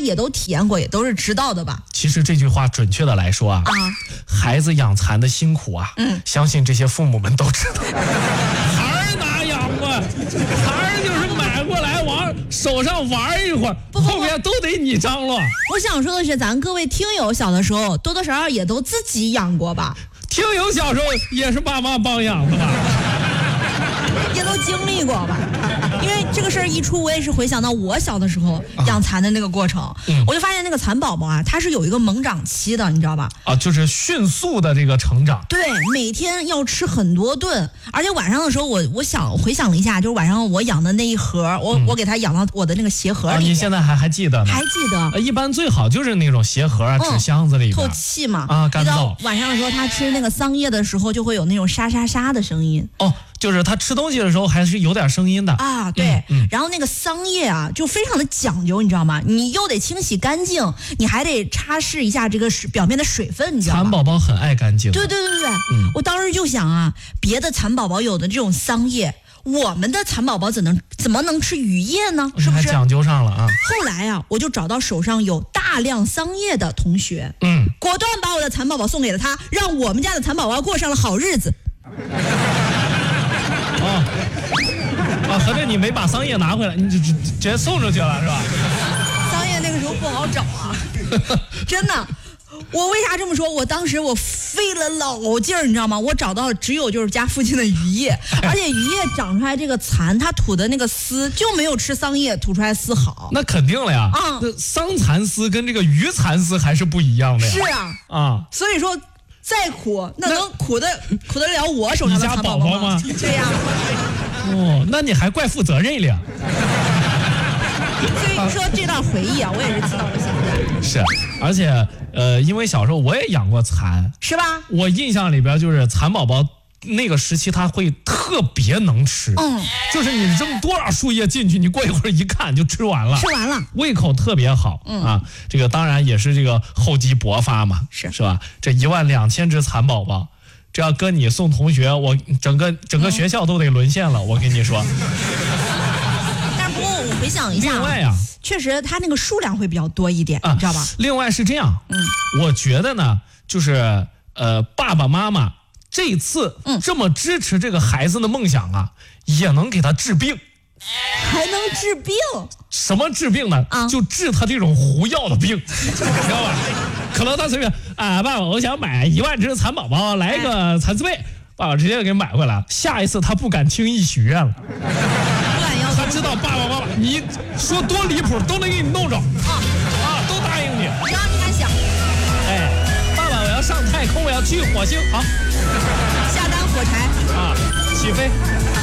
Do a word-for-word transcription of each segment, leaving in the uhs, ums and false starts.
也都体验过，也都是知道的吧？ 其实这句话准确的来说啊，啊孩子养蚕的辛苦啊，嗯，相信这些父母们都知道。孩儿哪养过？孩儿就是买过来往手上玩一会儿，不不不后面都得你张罗。 我想说的是，咱各位听友小的时候多多少少也都自己养过吧？ 听友小时候也是爸妈帮养的吧？ 也都经历过吧？因为这个事儿一出，我也是回想到我小的时候养蚕的那个过程，啊嗯、我就发现那个蚕宝宝啊，它是有一个猛长期的，你知道吧？ 啊，就是迅速的这个成长。 对，每天要吃很多顿，而且晚上的时候我，我我想回想了一下，就是晚上我养的那一盒，我、嗯、我给它养到我的那个鞋盒里、啊。 你现在还还记得呢？ 还记得。 一般最好就是那种鞋盒啊、纸、嗯、箱子里边透气嘛。 啊，干燥。 晚上的时候，它吃那个桑叶的时候，就会有那种沙沙沙的声音。 哦。就是他吃东西的时候还是有点声音的啊，对、嗯嗯，然后那个桑叶啊就非常的讲究，你知道吗？你又得清洗干净，你还得擦拭一下这个表面的水分，你知道吗？ 蚕宝宝很爱干净。 对对对对，嗯、我当时就想啊，别的蚕宝宝有的这种桑叶，我们的蚕宝宝怎能怎么能吃雨叶呢？是不是？ 还讲究上了啊！ 后来啊，我就找到手上有大量桑叶的同学，嗯，果断把我的蚕宝宝送给了他，让我们家的蚕宝宝过上了好日子。 啊啊！合着你没把桑叶拿回来，你就直接送出去了是吧？ 桑叶那个时候不好找啊，真的。我为啥这么说？我当时我费了老劲儿，你知道吗？我找到只有就是家附近的渔业，而且渔业长出来这个蚕，它吐的那个丝就没有吃桑叶吐出来丝好。 那肯定了呀，啊，那桑蚕丝跟这个鱼蚕丝还是不一样的呀。 是啊， 啊， 所以说。再苦，那能苦的苦得了我手上的蚕宝宝吗？对呀。 哦，那你还怪负责任了。 所以说这段回忆啊，我也是记到了现在。 是，而且呃，因为小时候我也养过蚕， 是吧？ 我印象里边就是蚕宝宝那个时期，它会特别能吃，嗯，就是你扔多少树叶进去，你过一会儿一看就吃完了， 吃完了， 胃口特别好，嗯啊，这个当然也是这个厚积薄发嘛， 是是吧？这一万两千只蚕宝宝，这要跟你送同学，我整个整个学校都得沦陷了，嗯、我跟你说。 但不过我回想一下， 另外呀、啊， 确实它那个数量会比较多一点，啊、你知道吧？ 另外是这样，嗯，我觉得呢，就是呃，爸爸妈妈。这次这么支持这个孩子的梦想啊，嗯、也能给他治病， 还能治病？ 什么治病呢？啊、就治他这种胡要的病，知道吧？可能他随便啊，爸爸，我想买一万只蚕宝宝，来一个蚕丝被，爸爸直接给买回来。下一次他不敢轻易许愿了， 不敢要。 他知道爸爸妈妈，你说多离谱都能给你弄着，啊啊，都答应你， 只要你敢想。 哎。我要上太空，我要去火星，好， 下单火柴啊，起飞。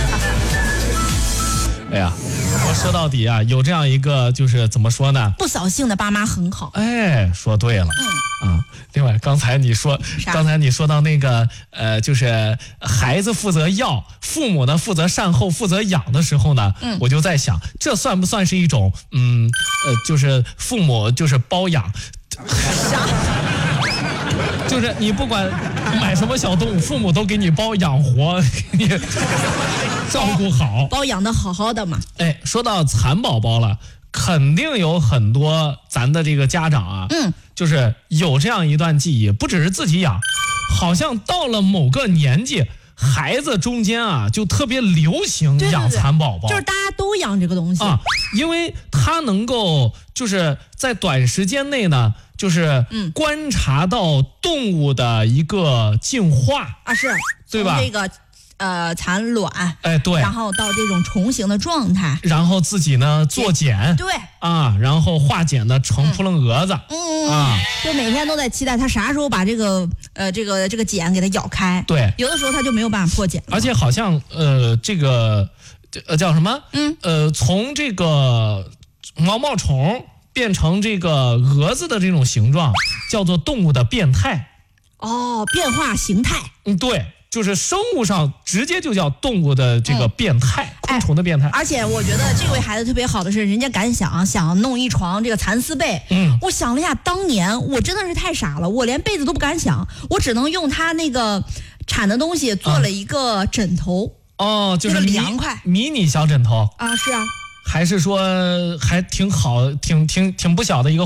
哎呀，我说到底啊，有这样一个就是怎么说呢？ 不扫兴的爸妈很好。 哎，说对了，嗯啊。另外，刚才你说，刚才你说到那个呃，就是孩子负责要，父母呢负责善后、负责养的时候呢，嗯，我就在想，这算不算是一种嗯呃，就是父母就是包养？ 啥？ 就是你不管买什么小动物，父母都给你包养活，给你照顾好， 包养的好好的嘛。 哎，说到蚕宝宝了，肯定有很多咱的这个家长啊，嗯，就是有这样一段记忆，不只是自己养，好像到了某个年纪，孩子中间啊就特别流行养蚕宝宝， 对对对，就是大家都养这个东西啊，因为它能够就是在短时间内呢。就是观察到动物的一个进化啊，是对吧？ 这个呃产卵， 哎对， 然后到这种成型的状态， 然后自己呢做茧， 对啊，然后化茧的成扑棱蛾子， 嗯啊，就每天都在期待它啥时候把这个呃这个这个茧给它咬开， 对， 有的时候它就没有办法破茧， 而且好像呃这个呃叫什么？嗯呃从这个毛毛虫。变成这个蛾子的这种形状，叫做动物的变态。 哦，变化形态。 嗯，对，就是生物上直接就叫动物的这个变态，嗯、昆虫的变态。 而且我觉得这位孩子特别好的是，人家敢想想弄一床这个蚕丝被。嗯，我想了一下，当年我真的是太傻了，我连被子都不敢想，我只能用他那个产的东西做了一个枕头。 啊、哦，就是凉快迷你小枕头啊，是啊。 还是说还挺好，挺挺挺不小的一个